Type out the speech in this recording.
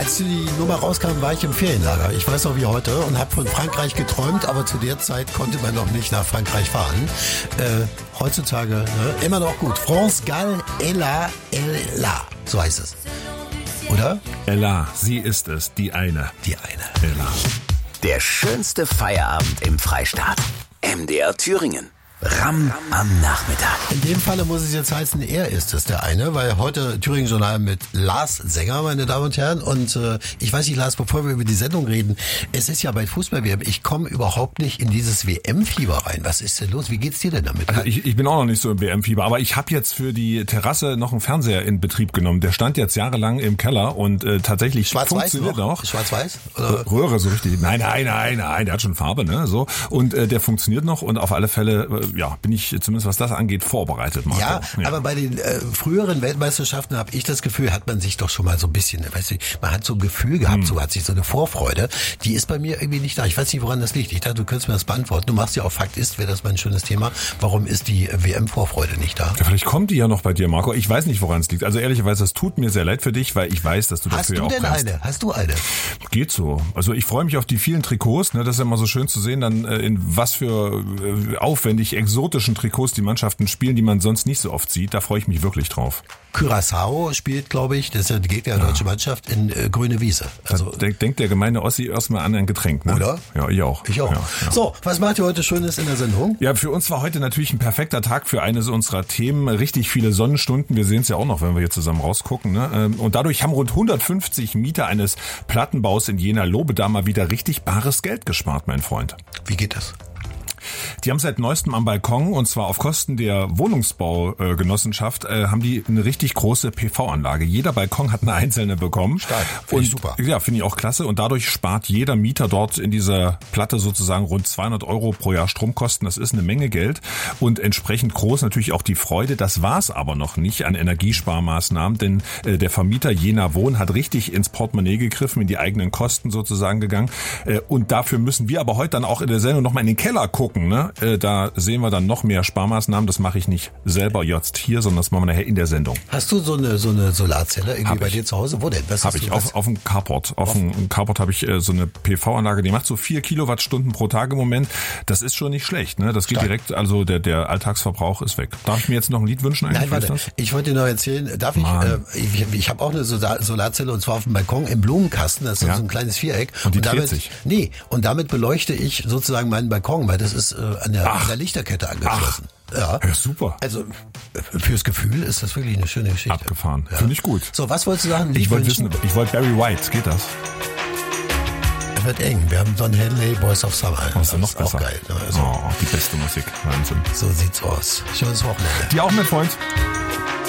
Als die Nummer rauskam, war ich im Ferienlager. Ich weiß noch wie heute und habe von Frankreich geträumt, aber zu der Zeit konnte man noch nicht nach Frankreich fahren. Heutzutage immer noch gut. France Gall, Ella, so heißt es. Oder? Ella, sie ist es, die eine. Die eine. Ella. Der schönste Feierabend im Freistaat. MDR Thüringen. Ram am Nachmittag. In dem Falle muss es jetzt heißen, er ist es, der eine, weil heute Thüringen-Journal mit Lars Sänger, meine Damen und Herren. Und ich weiß nicht, Lars, bevor wir über die Sendung reden, es ist ja bei Fußball-WM, ich komme überhaupt nicht in dieses WM-Fieber rein. Was ist denn los? Wie geht's dir denn damit? Also ich bin auch noch nicht so im WM-Fieber, aber ich habe jetzt für die Terrasse noch einen Fernseher in Betrieb genommen. Der stand jetzt jahrelang im Keller und tatsächlich funktioniert noch. Schwarz-Weiß? Röhre so richtig. Nein, der hat schon Farbe, ne? So. Und der funktioniert noch und auf alle Fälle bin ich zumindest, was das angeht, vorbereitet. Marco. Ja, aber bei den früheren Weltmeisterschaften habe ich das Gefühl, hat man sich doch schon mal so ein bisschen, weißt du, man hat so ein Gefühl gehabt, so hat sich so eine Vorfreude, die ist bei mir irgendwie nicht da. Ich weiß nicht, woran das liegt. Ich dachte, du könntest mir das beantworten. Du machst ja auch Fakt ist, wäre das mal ein schönes Thema. Warum ist die WM-Vorfreude nicht da? Ja, vielleicht kommt die ja noch bei dir, Marco. Ich weiß nicht, woran es liegt. Also ehrlicherweise, es tut mir sehr leid für dich, weil ich weiß, dass du dafür ja auch kannst. Hast du eine? Geht so. Also ich freue mich auf die vielen Trikots. Ne? Das ist ja immer so schön zu sehen, dann in was für aufwendig exotischen Trikots die Mannschaften spielen, die man sonst nicht so oft sieht. Da freue ich mich wirklich drauf. Curaçao spielt, glaube ich, das ist ja die Gegner der deutschen Mannschaft, in grüne Wiese. Also denkt der gemeine Ossi erstmal an ein Getränk, ne? Oder? Ja, ich auch. Ja. So, was macht ihr heute Schönes in der Sendung? Ja, für uns war heute natürlich ein perfekter Tag für eines unserer Themen. Richtig viele Sonnenstunden. Wir sehen es ja auch noch, wenn wir hier zusammen rausgucken. Ne? Und dadurch haben rund 150 Mieter eines Plattenbaus in Jena-Lobe mal wieder richtig bares Geld gespart, mein Freund. Wie geht das? Die haben seit neuestem am Balkon, und zwar auf Kosten der Wohnungsbaugenossenschaft, haben die eine richtig große PV-Anlage. Jeder Balkon hat eine einzelne bekommen. Stark, finde ich super. Ja, finde ich auch klasse. Und dadurch spart jeder Mieter dort in dieser Platte sozusagen rund 200 € pro Jahr Stromkosten. Das ist eine Menge Geld und entsprechend groß natürlich auch die Freude. Das war's aber noch nicht an Energiesparmaßnahmen, denn der Vermieter Jena Wohn hat richtig ins Portemonnaie gegriffen, in die eigenen Kosten sozusagen gegangen. Und dafür müssen wir aber heute dann auch in der Sendung nochmal in den Keller gucken. Ne? Da sehen wir dann noch mehr Sparmaßnahmen. Das mache ich nicht selber jetzt hier, sondern das machen wir nachher in der Sendung. Hast du so eine Solarzelle irgendwie bei dir zu Hause? Wo denn? Habe ich auf dem Carport. Auf dem Carport habe ich so eine PV-Anlage, die macht so 4 Kilowattstunden pro Tag im Moment. Das ist schon nicht schlecht. Ne? Das geht Stark. Direkt, also der Alltagsverbrauch ist weg. Darf ich mir jetzt noch ein Lied wünschen eigentlich? Nein, warte. Ich wollte dir noch erzählen, darf ich? Ich habe auch eine Solarzelle und zwar auf dem Balkon im Blumenkasten. Das ist so ein kleines Viereck. Und die dreht sich? Nee, und damit beleuchte ich sozusagen meinen Balkon, weil das ist an der Lichterkette angeschlossen. Ja, super. Also fürs Gefühl ist das wirklich eine schöne Geschichte. Abgefahren. Ja. Finde ich gut. So, was wolltest du sagen? Ich wollte Barry White. Geht das? Wird eng. Wir haben Don Henley, Boys of Summer. Das ist noch besser. Auch geil. Also, die beste Musik. Wahnsinn. So sieht's aus. Schönes Wochenende. Dir auch, mein Freund.